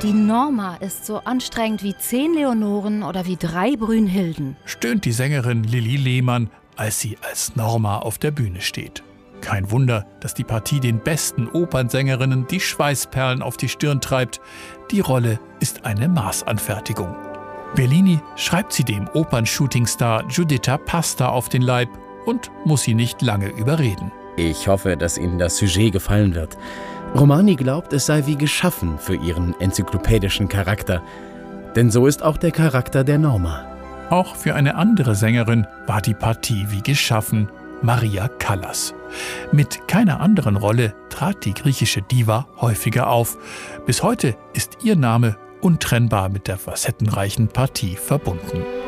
Die Norma ist so anstrengend wie 10 Leonoren oder wie 3 Brünnhilden, stöhnt die Sängerin Lilli Lehmann, als sie als Norma auf der Bühne steht. Kein Wunder, dass die Partie den besten Opernsängerinnen die Schweißperlen auf die Stirn treibt. Die Rolle ist eine Maßanfertigung. Bellini schreibt sie dem Opernshootingstar Giuditta Pasta auf den Leib und muss sie nicht lange überreden. Ich hoffe, dass Ihnen das Sujet gefallen wird. Romani glaubt, es sei wie geschaffen für ihren enzyklopädischen Charakter. Denn so ist auch der Charakter der Norma. Auch für eine andere Sängerin war die Partie wie geschaffen, Maria Callas. Mit keiner anderen Rolle trat die griechische Diva häufiger auf. Bis heute ist ihr Name untrennbar mit der facettenreichen Partie verbunden.